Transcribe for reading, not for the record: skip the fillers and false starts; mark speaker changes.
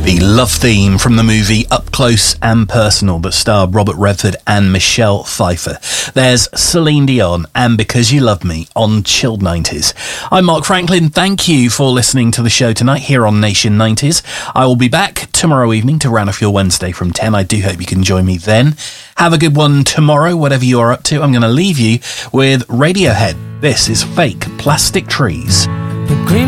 Speaker 1: The love theme from the movie Up Close and Personal that starred Robert Redford and Michelle Pfeiffer. There's Celine Dion and Because You Love Me on Chilled 90s. I'm Mark Franklin. Thank you for listening to the show tonight here on Nation 90s. I will be back tomorrow evening to round off your Wednesday from 10. I do hope you can join me then. Have a good one tomorrow, whatever you are up to. I'm going to leave you with Radiohead. This is Fake Plastic Trees.